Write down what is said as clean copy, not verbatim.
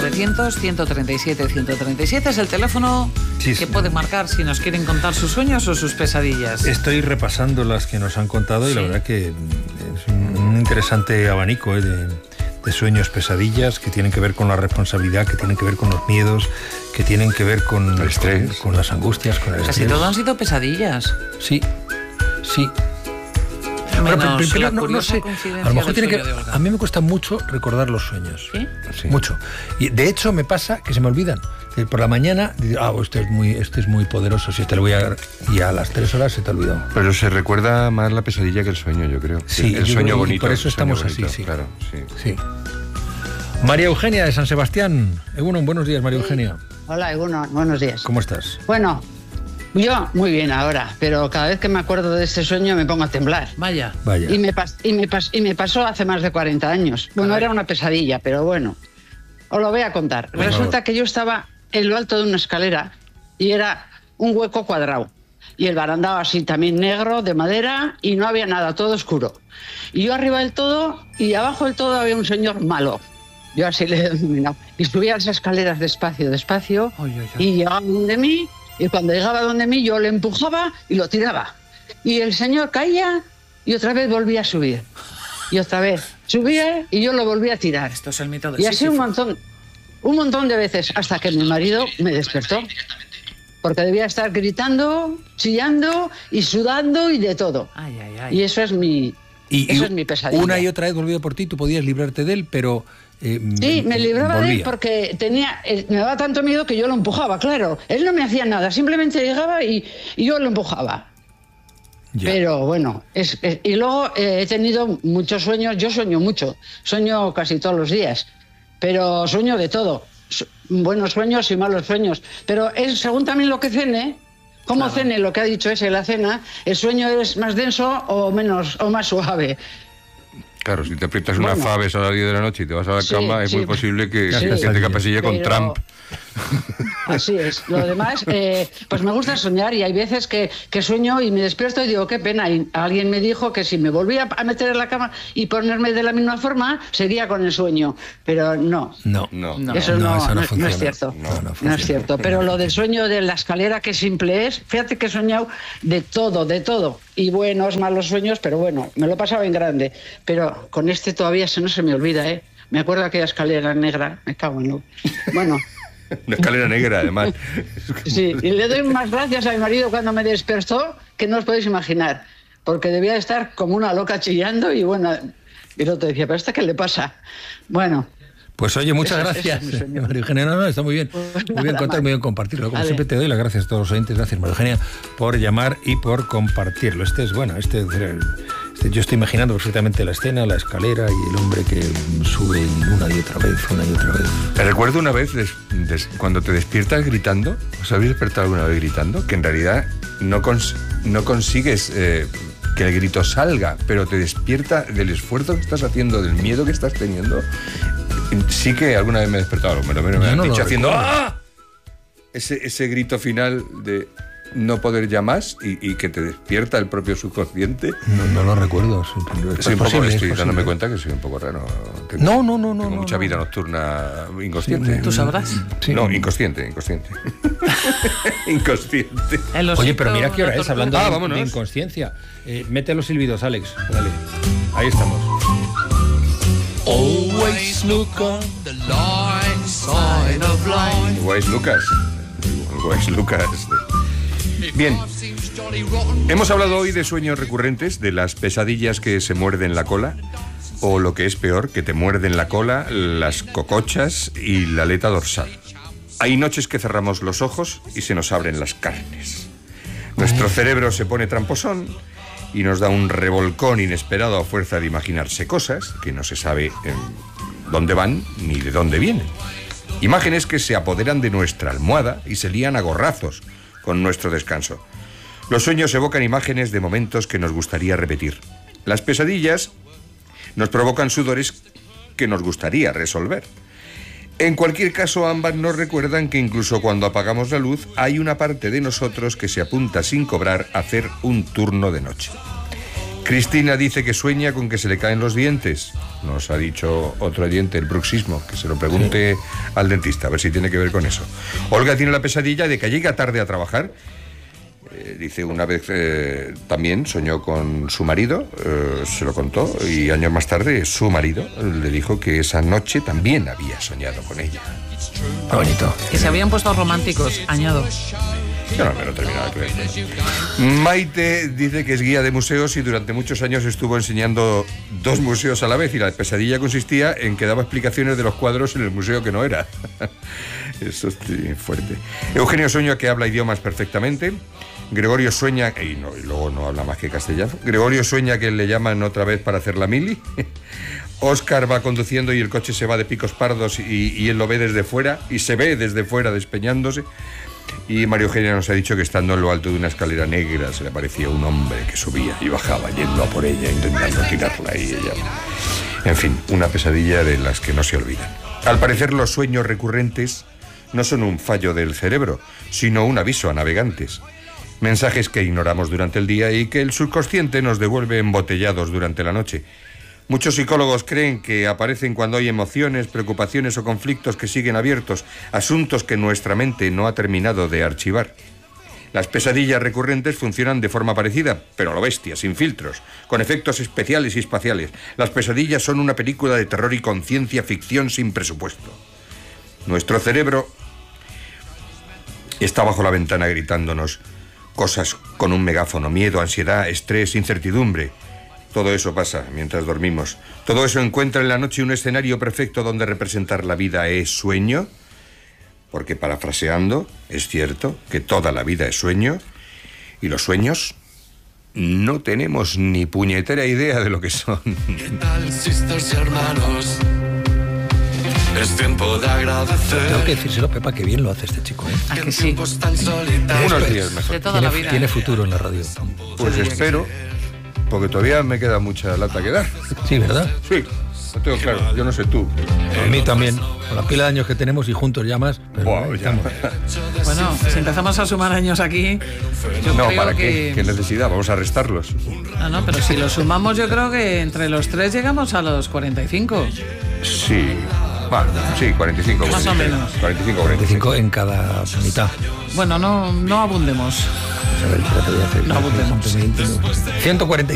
900-137-137 es el teléfono que puede marcar si nos quieren contar sus sueños o sus pesadillas. Estoy repasando las que nos han contado y la verdad que es un interesante abanico de sueños, pesadillas que tienen que ver con la responsabilidad, que tienen que ver con los miedos, que tienen que ver con el estrés, con las angustias, con el estrés. Casi todo han sido pesadillas. Sí. Pero no sé, a lo mejor tiene que... A mí me cuesta mucho recordar los sueños. ¿Sí? Sí. Mucho. Y de hecho me pasa que se me olvidan. Por la mañana, este es muy poderoso, si te lo voy a... Y a las 3 horas se te ha olvidado. Pero se recuerda más la pesadilla que el sueño, yo creo. Sí, el sueño bonito. Y por eso estamos así, sí. Claro, sí. María Eugenia de San Sebastián. Egunon, buenos días, María Eugenia. Hola, Egunon, buenos días. ¿Cómo estás? Bueno, yo muy bien ahora, pero cada vez que me acuerdo de este sueño me pongo a temblar. Vaya. Y me pasó hace más de 40 años. Bueno, era una pesadilla, pero bueno, os lo voy a contar. Resulta que yo estaba en lo alto de una escalera y era un hueco cuadrado. Y el barandal así también negro, de madera, y no había nada, todo oscuro. Y yo arriba del todo, y abajo del todo había un señor malo. Yo así le he denominado. Y subía las escaleras despacio, y llegaba donde mí, y cuando llegaba donde mí yo le empujaba y lo tiraba. Y el señor caía y otra vez volvía a subir. Y otra vez subía y yo lo volvía a tirar. Esto es el mito de Y así un montón de veces, hasta que mi marido me despertó. Porque debía estar gritando, chillando y sudando y de todo. Y eso es mi pesadilla. Una y otra vez volvió por ti, tú podías librarte de él, pero... sí, me libraba de él porque me daba tanto miedo que yo lo empujaba, claro. Él no me hacía nada, simplemente llegaba y yo lo empujaba. Ya. Pero bueno, y luego he tenido muchos sueños. Yo sueño mucho, sueño casi todos los días, pero sueño de todo. Buenos sueños y malos sueños. Pero es según también lo que cene, cene lo que ha dicho la cena, el sueño es más denso o más suave. Claro, si te aprietas una faves a las 10 de la noche y te vas a la cama, es muy posible que te capasille con Trump. Así es. Lo demás, pues me gusta soñar y hay veces que sueño y me despierto y digo, qué pena. Y alguien me dijo que si me volvía a meter en la cama y ponerme de la misma forma, seguía con el sueño. Pero no. Eso no es cierto. No es cierto. Pero lo del sueño de la escalera, qué simple es. Fíjate que he soñado de todo. Y buenos, malos sueños, pero bueno, me lo pasaba en grande. Pero con este todavía no se me olvida, ¿eh? Me acuerdo de aquella escalera negra. Me cago en lo... Bueno... Una escalera negra, además. Sí, y le doy más gracias a mi marido cuando me despertó, que no os podéis imaginar, porque debía estar como una loca chillando y bueno, y el otro decía, ¿pero esta qué le pasa? Bueno. Pues oye, muchas gracias, María Eugenia. No, está muy bien. Muy bien contar, muy bien compartirlo. Como siempre te doy las gracias a todos los oyentes. Gracias, María Eugenia, por llamar y por compartirlo. Yo estoy imaginando perfectamente la escena, la escalera y el hombre que sube una y otra vez. Te recuerdo una vez, cuando te despiertas gritando, ¿os habéis despertado alguna vez gritando? Que en realidad no consigues que el grito salga, pero te despierta del esfuerzo que estás haciendo, del miedo que estás teniendo. Sí que alguna vez me he despertado, me han dicho haciendo ¡ah! Ese grito final de... no poder ya más y que te despierta el propio subconsciente. No lo recuerdo. Estoy dándome cuenta que soy un poco raro. Tengo mucha vida nocturna inconsciente. ¿Tú sabrás? Sí. No, inconsciente. Inconsciente. Oye, pero mira qué hora es, hablando de inconsciencia. Mete los silbidos, Alex. Dale. Ahí estamos. Always look on the light side of life. Wise Lucas. Bien, hemos hablado hoy de sueños recurrentes, de las pesadillas que se muerden la cola, o lo que es peor, que te muerden la cola, las cocochas y la aleta dorsal. Hay noches que cerramos los ojos y se nos abren las carnes. Nuestro cerebro se pone tramposón y nos da un revolcón inesperado a fuerza de imaginarse cosas que no se sabe dónde van ni de dónde vienen. Imágenes que se apoderan de nuestra almohada y se lían a gorrazos con nuestro descanso. Los sueños evocan imágenes de momentos que nos gustaría repetir. Las pesadillas nos provocan sudores que nos gustaría resolver. En cualquier caso, ambas nos recuerdan que incluso cuando apagamos la luz, hay una parte de nosotros que se apunta sin cobrar a hacer un turno de noche. Cristina dice que sueña con que se le caen los dientes. Nos ha dicho otro oyente, el bruxismo, que se lo pregunte al dentista, a ver si tiene que ver con eso. Olga tiene la pesadilla de que llega tarde a trabajar. Dice una vez también soñó con su marido, se lo contó, y años más tarde su marido le dijo que esa noche también había soñado con ella. Qué bonito. Que se habían puesto románticos, añado. Yo no me lo he terminado de creer. Maite dice que es guía de museos y durante muchos años estuvo enseñando 2 museos a la vez, y la pesadilla consistía en que daba explicaciones de los cuadros en el museo que no era. Eso es fuerte. Eugenio sueña que habla idiomas perfectamente. Gregorio sueña, y luego no habla más que castellano. Gregorio sueña que le llaman otra vez para hacer la mili. Óscar va conduciendo y el coche se va de picos pardos y él lo ve desde fuera, y se ve desde fuera despeñándose. Y María Eugenia nos ha dicho que estando en lo alto de una escalera negra se le aparecía un hombre que subía y bajaba yendo a por ella, intentando tirarla, y ella... En fin, una pesadilla de las que no se olvidan. Al parecer los sueños recurrentes no son un fallo del cerebro, sino un aviso a navegantes. Mensajes que ignoramos durante el día y que el subconsciente nos devuelve embotellados durante la noche. Muchos psicólogos creen que aparecen cuando hay emociones, preocupaciones o conflictos que siguen abiertos, asuntos que nuestra mente no ha terminado de archivar. Las pesadillas recurrentes funcionan de forma parecida, pero a lo bestia, sin filtros, con efectos especiales y espaciales. Las pesadillas son una película de terror y con ciencia ficción sin presupuesto. Nuestro cerebro está bajo la ventana gritándonos cosas con un megáfono: miedo, ansiedad, estrés, incertidumbre. Todo eso pasa mientras dormimos. Todo eso encuentra en la noche un escenario perfecto donde representar la vida es sueño. Porque, parafraseando, es cierto que toda la vida es sueño. Y los sueños no tenemos ni puñetera idea de lo que son. ¿Qué tal, sisters y hermanos? Es tiempo de agradecer. Tengo que decírselo, Pepa, que bien lo hace este chico, ¿eh? ¿A que sí? Unos días mejor. De toda la vida. Tiene futuro en la radio. Pues espero, porque todavía me queda mucha lata que dar. Sí, ¿verdad? Sí, lo tengo claro. Yo no sé tú. A mí también. Con la pila de años que tenemos y juntos ya más. Pero Buah, ya. Bueno, si empezamos a sumar años aquí, yo No, creo ¿para que... qué? ¿Qué necesidad? Vamos a restarlos. No, pero si lo sumamos, yo creo que entre los 3 llegamos a los 45. Sí. Bueno, sí, 45. Más o menos. 45, 25 en cada mitad. Bueno, no abundemos. A ver, espérate, voy a hacer. No abundemos. 140.